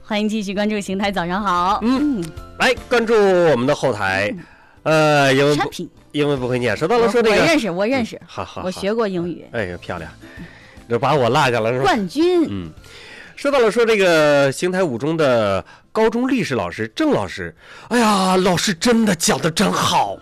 欢迎继续关注邢台早上好。 来关注我们的后台。英文不会念，说到了说这个， 我认识， 好， 我学过英语。 哎呀，漂亮，就把我落下了是吧？ 冠军。 说到了说这个邢台五中的高中历史老师郑老师，哎呀，老师真的讲得真好。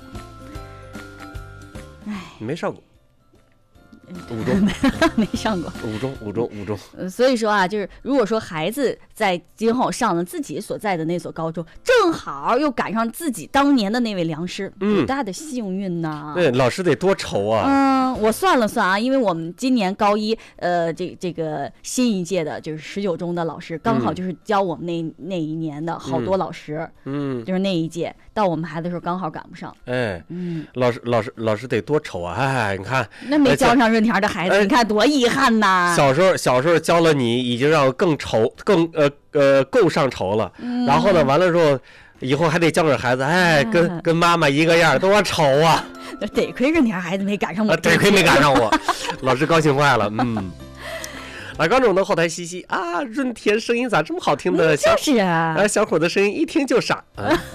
你没上过五中？ 没上过五中。 所以说啊，就是如果说孩子在今后上了自己所在的那所高中，正好又赶上自己当年的那位良师，多大的幸运呐！ 对，老师得多愁啊。 我算了算啊，因为我们今年高一，这个新一届的就是19中的老师，刚好就是教我们那一年的好多老师，就是那一届到我们孩子的时候刚好赶不上。 老师得多愁啊！哎，你看那没教上润田的孩子，你看多遗憾呐！ 小时候教了你，已经让我更愁，够上愁了。然后呢，完了之后，以后还得教给孩子，哎，跟妈妈一个样，多愁啊！ 得亏润田孩子没赶上我， 得亏没赶上我，老师高兴坏了。来关注我们的后台西西啊，润田声音咋这么好听的？ 就是啊， 小伙的声音一听就傻。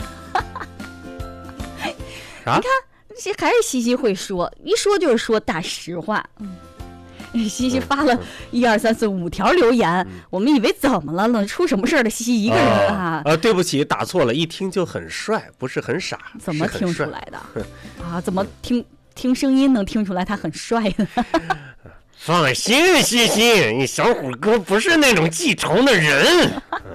你看，这还是西西会说，一说就是说大实话。西西发了1、2、3、4、5条留言，我们以为怎么了呢？出什么事儿了？西西一个人啊？ 对不起，打错了，一听就很帅，不是很傻。 怎么听出来的？啊？怎么听声音能听出来他很帅呢？ 放心，西西，你小虎哥不是那种记仇的人。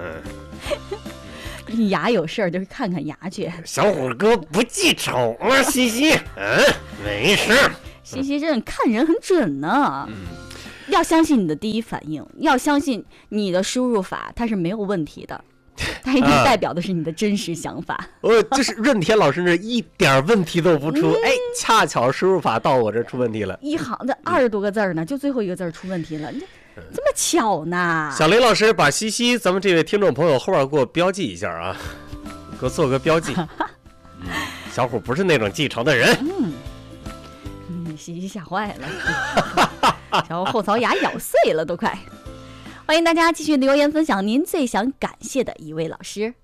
你牙有事儿就看看牙去。 小虎哥不记仇啊，西西，没事。 西西这看人很准呢，要相信你的第一反应，要相信你的输入法它是没有问题的，它一定代表的是你的真实想法。 就是润田老师这一点问题都不出，恰巧输入法到我这出问题了， 一行的20多个字呢，就最后一个字出问题了，你这么巧呢？ 小雷老师把西西咱们这位听众朋友后边给我标记一下啊，给我做个标记。小虎不是那种记仇的人。 西西吓坏了，然后后槽牙咬碎了都快。欢迎大家继续留言分享您最想感谢的一位老师。